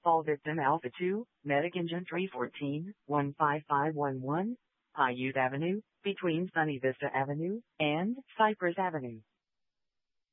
Call victim Alpha 2, Medic Engine 314, 15511, Paiute Avenue, between Sunny Vista Avenue and Cypress Avenue.